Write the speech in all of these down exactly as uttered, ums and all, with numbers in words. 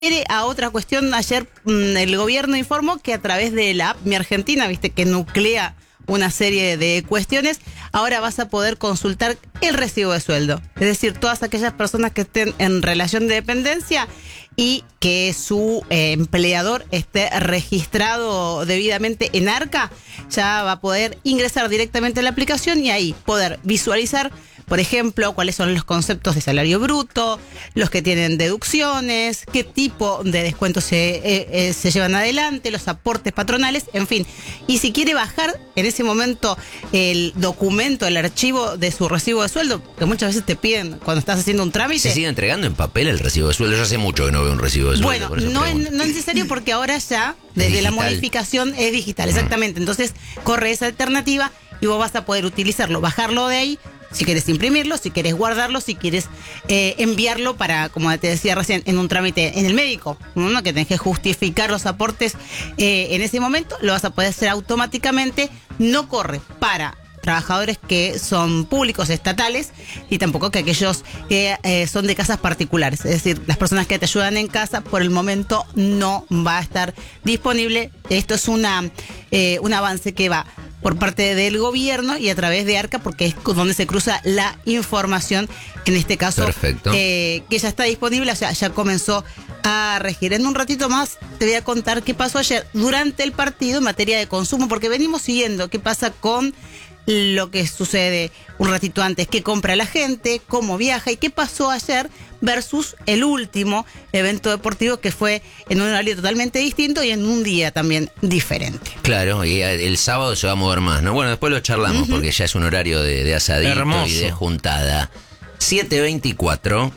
A otra cuestión, ayer mmm, el gobierno informó que a través de la app Mi Argentina, viste que nuclea una serie de cuestiones, ahora vas a poder consultar el recibo de sueldo. Es decir, todas aquellas personas que estén en relación de dependencia y que su eh, empleador esté registrado debidamente en ARCA, ya va a poder ingresar directamente a la aplicación y ahí poder visualizar, por ejemplo, cuáles son los conceptos de salario bruto, los que tienen deducciones, qué tipo de descuentos se, eh, eh, se llevan adelante, los aportes patronales, en fin. Y si quiere bajar en ese momento el documento, el archivo de su recibo de sueldo, que muchas veces te piden cuando estás haciendo un trámite. ¿Se sigue entregando en papel el recibo de sueldo? Yo hace mucho que no veo un recibo de sueldo. Bueno, no es, no es necesario porque ahora ya, desde la modificación, es digital, exactamente. Entonces, corre esa alternativa y vos vas a poder utilizarlo, bajarlo de ahí, si quieres imprimirlo, si quieres guardarlo, si quieres eh, enviarlo para, como te decía recién, en un trámite en el médico, ¿no? Que tenés que justificar los aportes eh, en ese momento, lo vas a poder hacer automáticamente, no corre para trabajadores que son públicos, estatales, y tampoco que aquellos que eh, son de casas particulares. Es decir, las personas que te ayudan en casa, por el momento no va a estar disponible. Esto es una eh, un avance que va por parte del gobierno y a través de ARCA, porque es donde se cruza la información, en este caso, eh, que ya está disponible, o sea, ya comenzó a regir. En un ratito más te voy a contar qué pasó ayer durante el partido en materia de consumo, porque venimos siguiendo qué pasa con lo que sucede un ratito antes, qué compra la gente, cómo viaja y qué pasó ayer versus el último evento deportivo, que fue en un horario totalmente distinto y en un día también diferente. Claro, y el sábado se va a mover más, ¿no? Bueno, después lo charlamos, uh-huh, porque ya es un horario de, de asadito. Hermoso. Y de juntada. siete veinticuatro.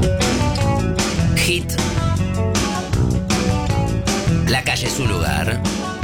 Hit. La calle es su lugar.